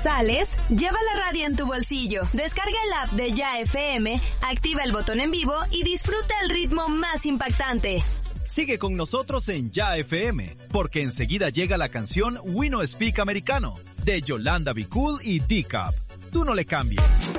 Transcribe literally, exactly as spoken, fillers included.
¿Sales? Lleva la radio en tu bolsillo. Descarga el app de Ya F M, activa el botón en vivo y disfruta el ritmo más impactante. Sigue con nosotros en Ya F M, porque enseguida llega la canción We No Speak Americano, de Yolanda Be Cool y D-Cup. Tú no le cambies.